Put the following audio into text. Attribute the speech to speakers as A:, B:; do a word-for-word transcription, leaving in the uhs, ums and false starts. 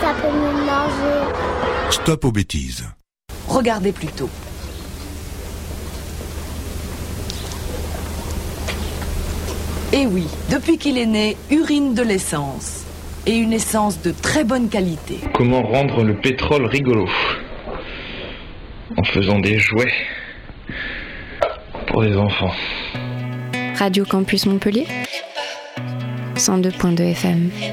A: ça peut me manger.
B: Stop aux bêtises.
C: Regardez plutôt. Et oui, depuis qu'il est né, urine de l'essence. Et une essence de très bonne qualité.
D: Comment rendre le pétrole rigolo ? En faisant des jouets pour les enfants.
E: Radio Campus Montpellier, cent deux point deux F M.